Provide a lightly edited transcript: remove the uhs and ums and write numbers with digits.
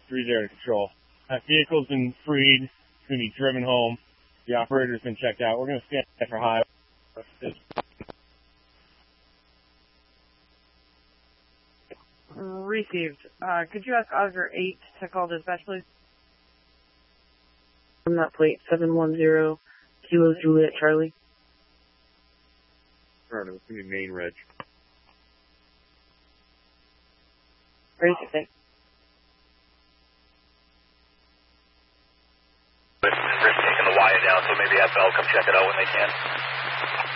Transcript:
30 to control. That vehicle's been freed. It's going to be driven home. The operator's been checked out. We're going to stand for high. Received. Could you ask Oscar 8 to call dispatch, please? From that plate, 710 Kilo Juliet Charlie. Alright, it's going to be main reg. Ready to say. Rick taking the wire down, so maybe FL come check it out when they can.